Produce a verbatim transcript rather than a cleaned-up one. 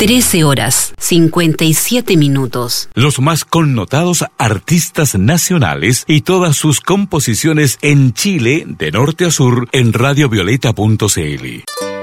trece horas, cincuenta y siete minutos. Los más connotados artistas nacionales y todas sus composiciones en Chile, de norte a sur, en radiovioleta punto c l.